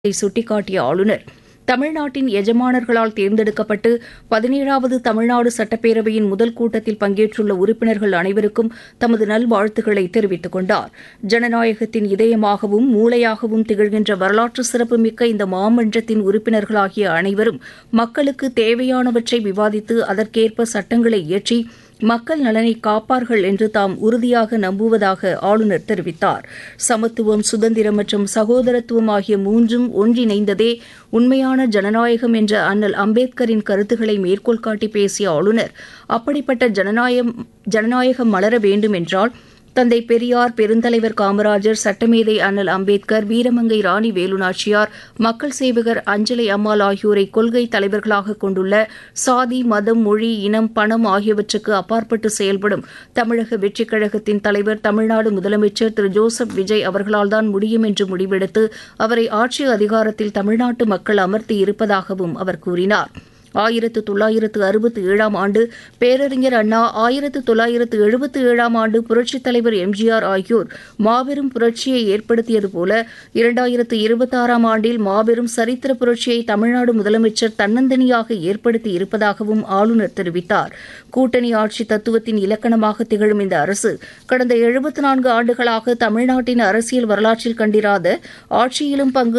சுட்டிக்காட்டிய ஆளுநர், தமிழ்நாட்டின் எஜமானர்களால் தேர்ந்தெடுக்கப்பட்டு 17வது தமிழ்நாடு சட்டப்பேரவையின் முதல் கூட்டத்தில் பங்கேற்றுள்ள உறுப்பினர்கள் அனைவருக்கும் தமது நல்வாழ்த்துக்களை தெரிவித்துக் கொண்டார். ஜனநாயகத்தின் இதயமாகவும் மூளையாகவும் திகழ்கின்ற வரலாற்று சிறப்புமிக்க இந்த மாமன்றத்தின் உறுப்பினர்களாகிய அனைவரும் மக்களுக்கு தேவையானவற்றை விவாதித்து அதற்கேற்ப சட்டங்களை இயற்றி மக்கள் நலனை காப்பார்கள் என்று தாம் உறுதியாக நம்புவதாக ஆளுநர் தெரிவித்தார். சமத்துவம், சுதந்திரம் மற்றும் சகோதரத்துவம் ஆகிய மூன்றும் ஒன்றிணைந்ததே உண்மையான ஜனநாயகம் என்ற அண்ணல் அம்பேத்கரின் கருத்துக்களை மேற்கோள் காட்டி பேசிய ஆளுநர், அப்படிப்பட்ட ஜனநாயகம் மலர வேண்டும் என்றால் தந்தை பெரியார், பெருந்தலைவர் காமராஜர், சட்டமேதை அண்ணல் அம்பேத்கர், வீரமங்கை ராணி வேலுநாச்சியார், மக்கள் சேவகர் அஞ்சலை அம்மாள் ஆகியோரை கொள்கை தலைவர்களாக கொண்டுள்ள சாதி, மதம், மொழி, இனம், பணம் ஆகியவற்றுக்கு அப்பாற்பட்டு செயல்படும் தமிழக வெற்றிக் கழகத்தின் தலைவர், தமிழ்நாடு முதலமைச்சர் திரு ஜோசப் விஜய் அவர்களால்தான் முடியும் என்று முடிவெடுத்து அவரை ஆட்சி அதிகாரத்தில் தமிழ்நாட்டு மக்கள் அமர்த்தி இருப்பதாகவும் அவர் கூறினார். 1967ஆம் ஆண்டு பேரறிஞர் அண்ணா, 1977ஆம் ஆண்டு புரட்சித் தலைவர் எம்ஜிஆர் ஆகியோர் மாபெரும் புரட்சியை ஏற்படுத்தியது போல 2026ஆம் ஆண்டில் மாபெரும் சரித்திர புரட்சியை தமிழ்நாடு முதலமைச்சர் தன்னந்தனியாக ஏற்படுத்தி இருப்பதாகவும் ஆளுநர் தெரிவித்தார். கூட்டணி ஆட்சி தத்துவத்தின் இலக்கணமாக திகழும் இந்த அரசு கடந்த 74 ஆண்டுகளாக தமிழ்நாட்டின் அரசியல் வரலாற்றில் கண்டிராத ஆட்சியிலும் பங்கு,